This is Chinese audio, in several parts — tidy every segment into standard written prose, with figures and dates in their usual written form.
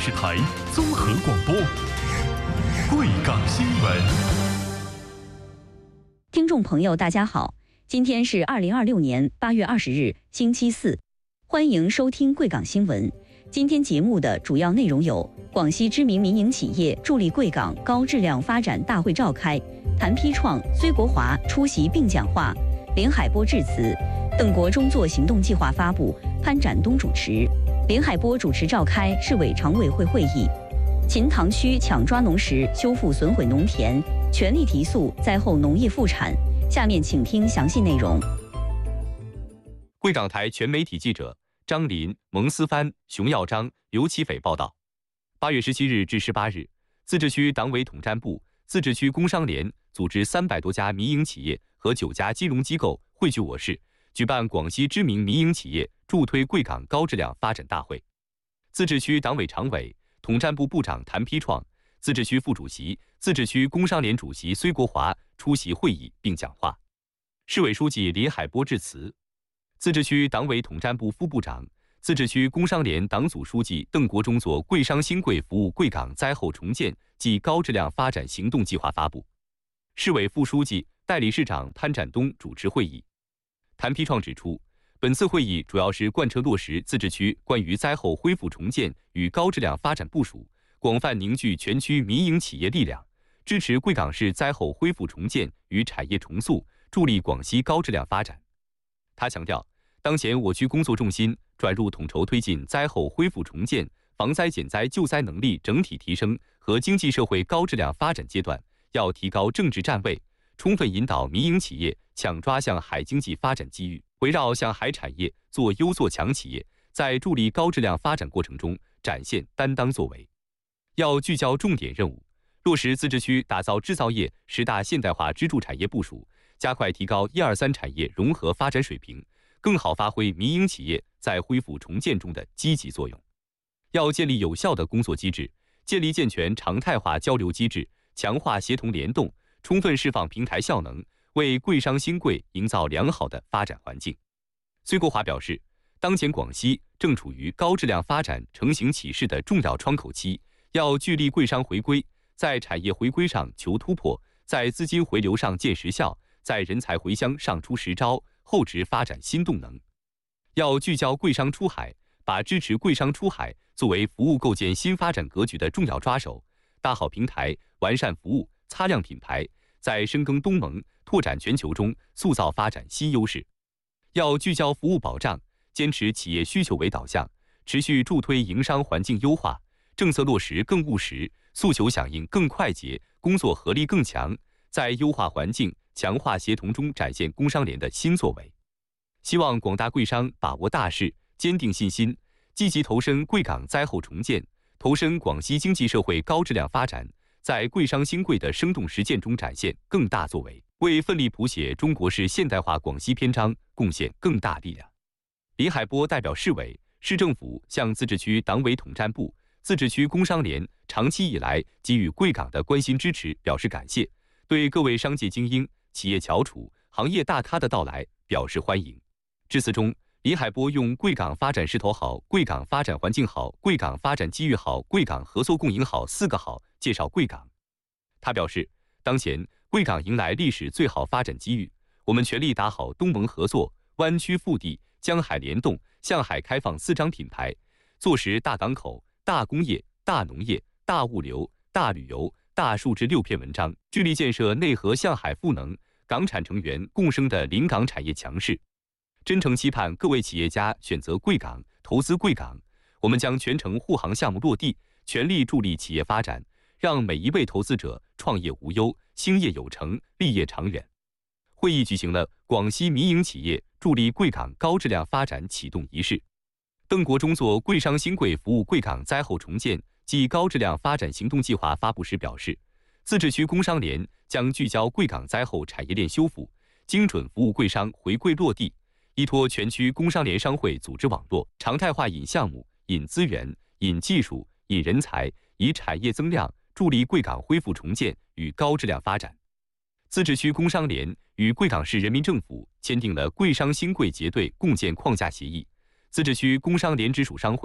视台综合广播，贵港新闻。 听众朋友，大家好，今天是2026年8月20日，星期四，欢迎收听贵港新闻。今天节目的主要内容有：广西知名民营企业助力贵港高质量发展大会召开，谭丕创、崔国华出席并讲话，林海波致辞，邓国中作行动计划发布，潘展东主持。林海波主持召开市委常委会会议。秦塘区抢抓农时修复损毁农田，全力提速灾后农业复产。下面请听详细内容。 贵港台全媒体记者张林、蒙思帆、熊耀章、刘启斐报道。8月17日至18日，自治区党委统战部、自治区工商联组织300多家民营企业和9家金融机构汇聚我市，举办广西知名民营企业助推贵港高质量发展大会。自治区党委常委、统战部部长谭丕创、自治区副主席、自治区工商联主席崔国华出席会议并讲话。市委书记林海波致辞。自治区党委统战部副部长、自治区工商联党组书记邓国中作贵商新贵服务贵港灾后重建暨高质量发展行动计划发布。市委副书记、代理市长潘展东主持会议。谭丕创指出，本次会议主要是贯彻落实自治区关于灾后恢复重建与高质量发展部署，广泛凝聚全区民营企业力量，支持贵港市灾后恢复重建与产业重塑，助力广西高质量发展。他强调，当前我区工作重心转入统筹推进灾后恢复重建、防灾减灾救灾能力整体提升和经济社会高质量发展阶段，要提高政治站位，充分引导民营企业抢抓向海经济发展机遇，围绕向海产业做优做强企业，在助力高质量发展过程中展现担当作为。要聚焦重点任务，落实自治区打造制造业10大现代化支柱产业部署，加快提高1、2、3产业融合发展水平，更好发挥民营企业在恢复重建中的积极作用。要建立有效的工作机制，建立健全常态化交流机制，强化协同联动，充分释放平台效能，为贵商新贵营造良好的发展环境。崔国华表示，当前广西正处于高质量发展成型起势的重要窗口期，要聚力贵商回归，在产业回归上求突破，在资金回流上见实效，在人才回乡上出实招，厚植发展新动能。要聚焦贵商出海，把支持贵商出海作为服务构建新发展格局的重要抓手，搭好平台，完善服务，擦亮品牌，在深耕东盟、拓展全球中塑造发展新优势。要聚焦服务保障，坚持企业需求为导向，持续助推营商环境优化，政策落实更务实，诉求响应更快捷，工作合力更强，在优化环境、强化协同中展现工商联的新作为。希望广大贵商把握大势，坚定信心，积极投身贵港灾后重建，投身广西经济社会高质量发展，在贵商新贵的生动实践中展现更大作为，为奋力谱写中国式现代化广西篇章贡献更大力量。林海波代表市委、市政府向自治区党委统战部、自治区工商联长期以来给予贵港的关心支持表示感谢，对各位商界精英、企业翘楚、行业大咖的到来表示欢迎。致辞中，林海波用贵港发展势头好、贵港发展环境好、贵港发展机遇好、贵港合作共赢好4个好介绍贵港。他表示，当前贵港迎来历史最好发展机遇，我们全力打好东盟合作、湾区腹地、江海联动、向海开放4张品牌，做实大港口、大工业、大农业、大物流、大旅游、大数治6篇文章，致力建设内河向海赋能、港产成员共生的临港产业强势。真诚期盼各位企业家选择贵港、投资贵港，我们将全程护航项目落地，全力助力企业发展，让每一位投资者创业无忧、兴业有成、立业长远。会议举行了广西民营企业助力贵港高质量发展启动仪式。邓国中作贵商新贵服务贵港灾后重建暨高质量发展行动计划发布时表示，自治区工商联将聚焦贵港灾后产业链修复，精准服务贵商回归落地，依托全区工商联商会组织网络，常态化引项目、引资源、引技术、引人才，以产业增量助力贵港恢复重建与高质量发展。自治区工商联与贵港市人民政府签订了贵商新贵结对共建框架协议，自治区工商联直属商会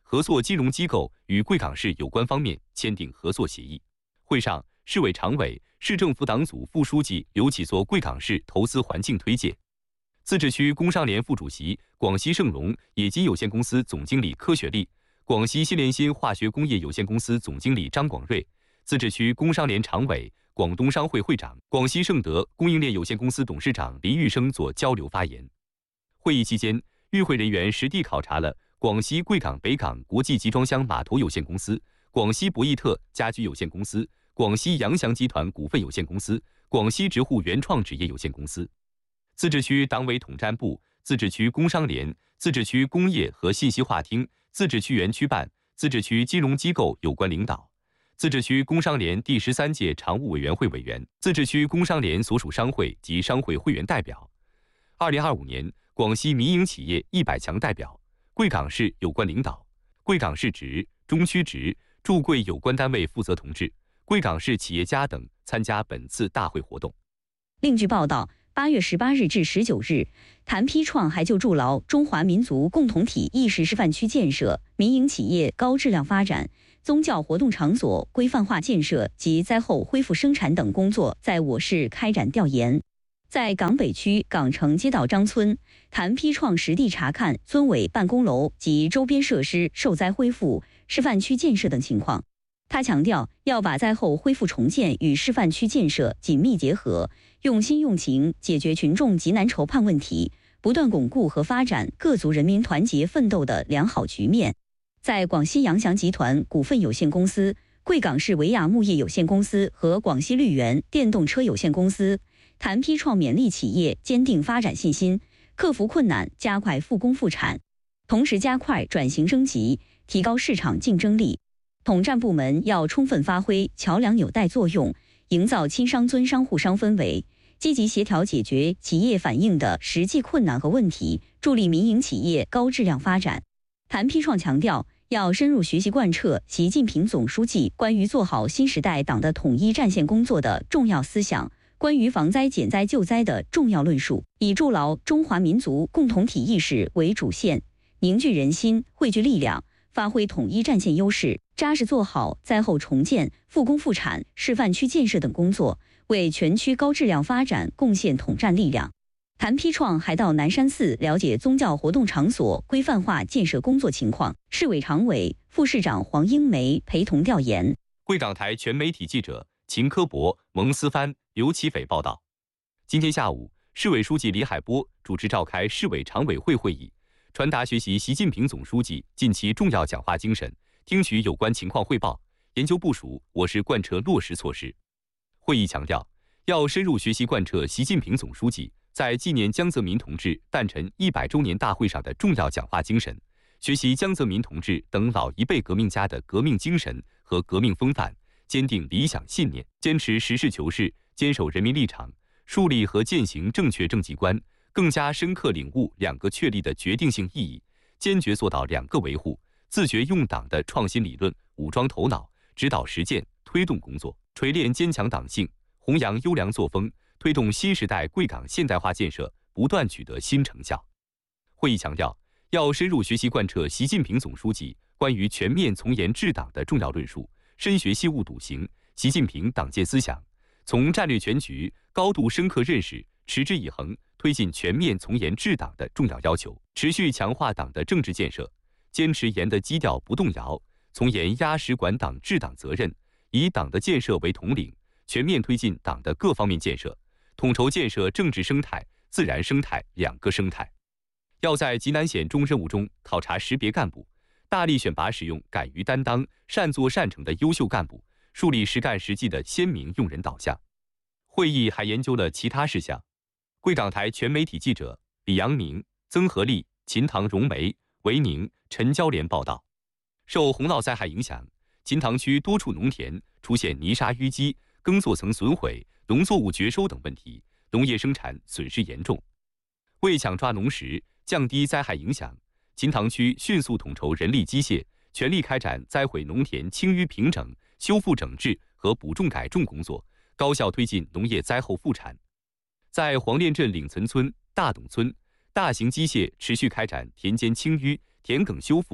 合作金融机构与贵港市有关方面签订合作协议。会上，市委常委、市政府党组副书记刘启作贵港市投资环境推介。自治区工商联副主席、广西盛隆冶金有限公司总经理柯雪丽，广西新联鑫化学工业有限公司总经理张广瑞，自治区工商联常委、广东商会会长、广西盛德供应链有限公司董事长林玉生作交流发言。会议期间，与会人员实地考察了广西贵港北港国际集装箱码头有限公司、广西博益特家居有限公司、广西扬翔集团股份有限公司、广西直户原创纸业有限公司。自治区党委统战部、自治区工商联、自治区工业和信息化厅、自治区园区办、自治区金融机构有关领导，自治区工商联第13届常务委员会委员、自治区工商联所属商会及商会会员代表，2025年广西民营企业100强代表，贵港市有关领导，贵港市直、中区直、驻贵有关单位负责同志、贵港市企业家等参加本次大会活动。 另据报道，8月18日至19日，谭丕创还就筑牢中华民族共同体意识示范区建设、民营企业高质量发展、宗教活动场所规范化建设及灾后恢复生产等工作在我市开展调研。在港北区港城街道张村，谭丕创实地查看村委办公楼及周边设施受灾恢复、示范区建设等情况。他强调，要把灾后恢复重建与示范区建设紧密结合，用心用情解决群众急难愁盼问题，不断巩固和发展各族人民团结奋斗的良好局面。在广西扬翔集团股份有限公司、贵港市维亚木业有限公司和广西绿源电动车有限公司，谭丕创勉励企业坚定发展信心，克服困难，加快复工复产，同时加快转型升级，提高市场竞争力。统战部门要充分发挥桥梁纽带作用，营造亲商尊商互商氛围，积极协调解决企业反映的实际困难和问题，助力民营企业高质量发展。谭丕创强调，要深入学习贯彻习近平总书记关于做好新时代党的统一战线工作的重要思想，关于防灾减灾救灾的重要论述，以筑牢中华民族共同体意识为主线，凝聚人心，汇聚力量，发挥统一战线优势，扎实做好灾后重建、复工复产、示范区建设等工作，为全区高质量发展贡献统战力量。谭丕创还到南山寺了解宗教活动场所规范化建设工作情况，市委常委、副市长黄英梅陪同调研。 贵港台全媒体记者秦科博、蒙思帆、刘启斐报道。今天下午，市委书记李海波主持召开市委常委会会议，传达学习习近平总书记近期重要讲话精神，听取有关情况汇报，研究部署我市贯彻落实措施。会议强调，要深入学习贯彻习近平总书记在纪念江泽民同志诞辰100周年大会上的重要讲话精神，学习江泽民同志等老一辈革命家的革命精神和革命风范，坚定理想信念，坚持实事求是，坚守人民立场，树立和践行正确政绩观，更加深刻领悟2个确立的决定性意义，坚决做到2个维护，自觉用党的创新理论武装头脑，指导实践，推动工作，锤炼坚强党性，弘扬优良作风，推动新时代贵港现代化建设不断取得新成效。会议强调，要深入学习贯彻习近平总书记关于全面从严治党的重要论述，深学习悟笃行习近平党建思想，从战略全局高度深刻认识持之以恒推进全面从严治党的重要要求，持续强化党的政治建设，坚持严的基调不动摇，从严压实管党治党责任，以党的建设为统领，全面推进党的各方面建设，统筹建设政治生态、自然生态2个生态。要在极难险中任务中考察识别干部，大力选拔使用敢于担当、善作善成的优秀干部，树立实干实际的鲜明用人导向。会议还研究了其他事项。贵港台全媒体记者李阳明、曾和利、秦唐荣梅、维宁、陈娇莲报道。受洪涝灾害影响，秦塘区多处农田出现泥沙淤积、耕作层损毁、农作物绝收等问题，农业生产损失严重。为抢抓农时，降低灾害影响，秦塘区迅速统筹人力机械，全力开展灾毁农田清淤平整、修复整治和补种改种工作，高效推进农业灾后复产。在黄练镇岭岑村、大董村，大型机械持续开展田间清淤、田埂修复、土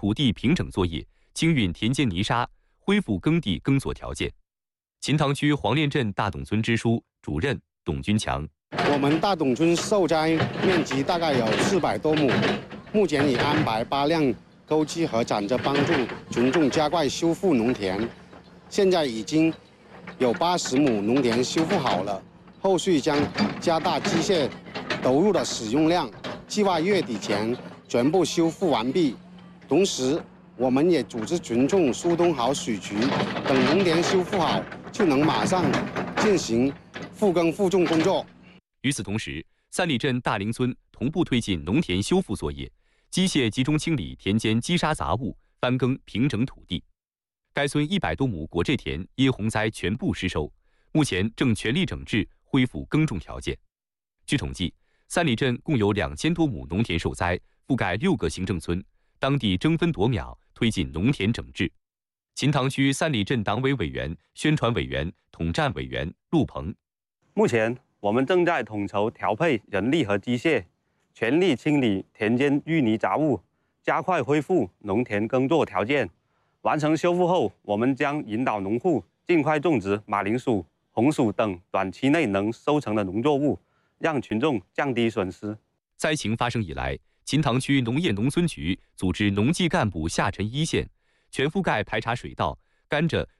土地平整作业，清运田间泥沙，恢复耕地耕作条件。秦塘区黄练镇大董村支书主任董军强： 我们大董村受灾面积大概有400多亩，目前已安排8辆钩机和铲子帮助群众加快修复农田，现在已经有80亩农田修复好了，后续将加大机械投入的使用量，计划月底前全部修复完毕。同时，我们也组织群众疏通好水渠，等农田修复好，就能马上进行复耕复种工作。 与此同时，三里镇大林村同步推进农田修复作业，机械集中清理田间积沙杂物，翻耕平整土地。该村100多亩果蔗田因洪灾全部失收，目前正全力整治，恢复耕种条件。据统计，三里镇共有2000多亩农田受灾，覆盖6个行政村，当地争分夺秒推进农田整治。秦塘区三里镇党委委员、宣传委员、统战委员陆鹏： 目前我们正在统筹调配人力和机械，全力清理田间淤泥杂物，加快恢复农田耕作条件。完成修复后，我们将引导农户尽快种植马铃薯、红薯等短期内能收成的农作物，让群众降低损失。 灾情发生以来，秦塘区农业农村局组织农技干部下沉一线，全覆盖排查水稻、甘蔗、